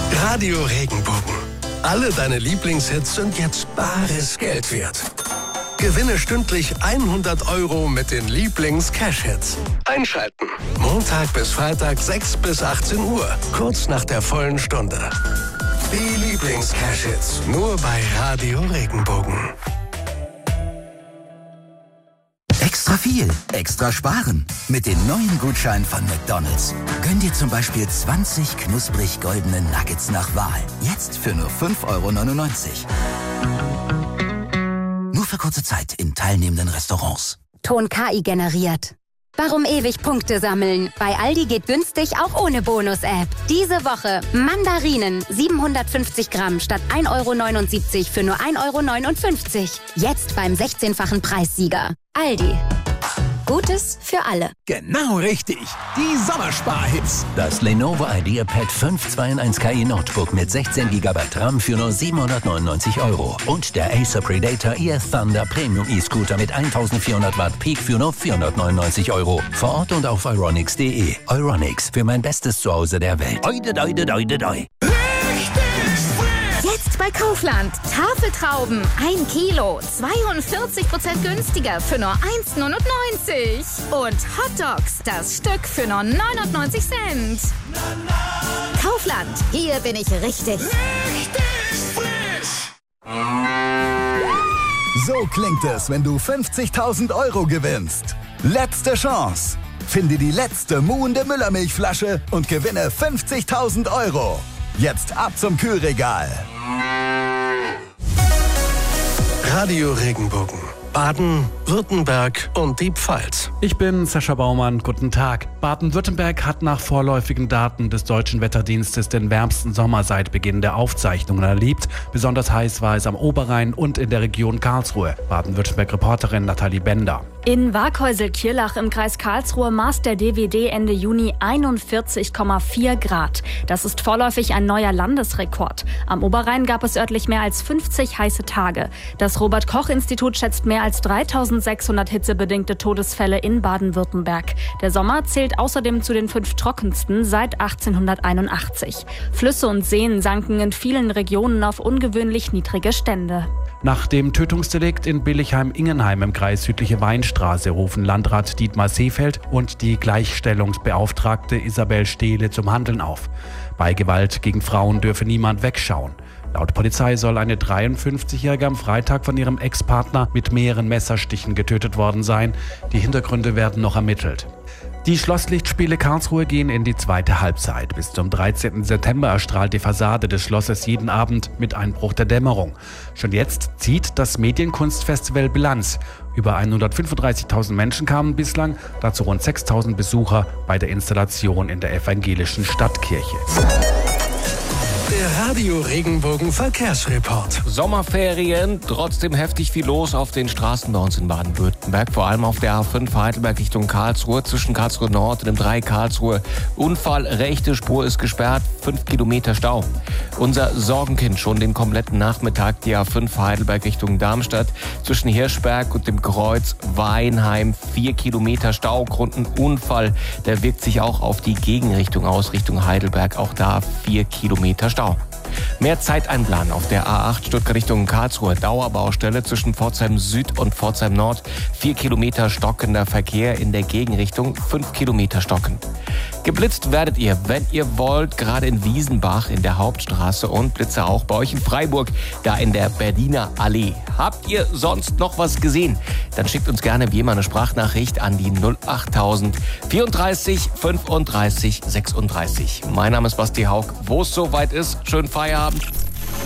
Radio Regenbogen. Alle deine Lieblingshits sind jetzt bares Geld wert. Gewinne stündlich 100 € mit den Lieblings-Cash-Hits. Einschalten. Montag bis Freitag 6 bis 18 Uhr. Kurz nach der vollen Stunde. Die Lieblings-Cash-Hits. Nur bei Radio Regenbogen. Extra viel, extra sparen. Mit den neuen Gutscheinen von McDonald's. Gönn dir zum Beispiel 20 knusprig goldene Nuggets nach Wahl. Jetzt für nur 5,99 €. Nur für kurze Zeit in teilnehmenden Restaurants. Ton KI generiert. Warum ewig Punkte sammeln? Bei Aldi geht günstig auch ohne Bonus-App. Diese Woche Mandarinen 750 Gramm statt 1,79 € für nur 1,59 €. Jetzt beim 16-fachen Preissieger. Aldi. Gutes für alle. Genau richtig. Die Sommersparhits. Das Lenovo IdeaPad 5 2-in-1 KI Notebook mit 16 GB RAM für nur 799 €. Und der Acer Predator EF Thunder Premium E-Scooter mit 1400 Watt Peak für nur 499 €. Vor Ort und auf euronics.de. Euronics, für mein bestes Zuhause der Welt. Oide, doide, doide, doi. Jetzt bei Kaufland. Tafeltrauben 1 Kilo, 42% günstiger für nur 1,99 €. Und Hotdogs, das Stück für nur 99 Cent. Kaufland, hier bin ich richtig. So klingt es, wenn du 50.000 € gewinnst. Letzte Chance. Finde die letzte muhende Müllermilchflasche und gewinne 50.000 €. Jetzt ab zum Kühlregal. Radio Regenbogen. Baden, Württemberg und die Pfalz. Ich bin Sascha Baumann, guten Tag. Baden-Württemberg hat nach vorläufigen Daten des Deutschen Wetterdienstes den wärmsten Sommer seit Beginn der Aufzeichnungen erlebt. Besonders heiß war es am Oberrhein und in der Region Karlsruhe. Baden-Württemberg-Reporterin Nathalie Bender. In Waghäusel-Kirlach im Kreis Karlsruhe maß der DWD Ende Juni 41,4 Grad. Das ist vorläufig ein neuer Landesrekord. Am Oberrhein gab es örtlich mehr als 50 heiße Tage. Das Robert-Koch-Institut schätzt mehr als 3600 hitzebedingte Todesfälle in Baden-Württemberg. Der Sommer zählt außerdem zu den 5 trockensten seit 1881. Flüsse und Seen sanken in vielen Regionen auf ungewöhnlich niedrige Stände. Nach dem Tötungsdelikt in Billigheim-Ingenheim im Kreis Südliche Weinstraße rufen Landrat Dietmar Seefeld und die Gleichstellungsbeauftragte Isabel Stehle zum Handeln auf. Bei Gewalt gegen Frauen dürfe niemand wegschauen. Laut Polizei soll eine 53-Jährige am Freitag von ihrem Ex-Partner mit mehreren Messerstichen getötet worden sein. Die Hintergründe werden noch ermittelt. Die Schlosslichtspiele Karlsruhe gehen in die zweite Halbzeit. Bis zum 13. September erstrahlt die Fassade des Schlosses jeden Abend mit Einbruch der Dämmerung. Schon jetzt zieht das Medienkunstfestival Bilanz. Über 135.000 Menschen kamen bislang, dazu rund 6.000 Besucher bei der Installation in der evangelischen Stadtkirche. Der Radio Regenbogen Verkehrsreport. Sommerferien, trotzdem heftig viel los auf den Straßen bei uns in Baden-Württemberg. Vor allem auf der A5 Heidelberg Richtung Karlsruhe, zwischen Karlsruhe Nord und dem 3 Karlsruhe. Unfall, rechte Spur ist gesperrt, 5 Kilometer Stau. Unser Sorgenkind schon den kompletten Nachmittag, die A5 Heidelberg Richtung Darmstadt. Zwischen Hirschberg und dem Kreuz Weinheim, 4 Kilometer Stau. Grund ein Unfall, der wirkt sich auch auf die Gegenrichtung aus, Richtung Heidelberg. Auch da 4 Kilometer Stau. Mehr Zeit einplanen auf der A8 Stuttgart Richtung Karlsruhe. Dauerbaustelle zwischen Pforzheim Süd und Pforzheim Nord. 4 Kilometer stockender Verkehr in der Gegenrichtung, 5 Kilometer stockend. Geblitzt werdet ihr, wenn ihr wollt, gerade in Wiesenbach in der Hauptstraße und Blitze auch bei euch in Freiburg, da in der Berliner Allee. Habt ihr sonst noch was gesehen? Dann schickt uns gerne wie immer eine Sprachnachricht an die 08000 34 35 36. Mein Name ist Basti Haug. Wo es soweit ist, schönen Feierabend.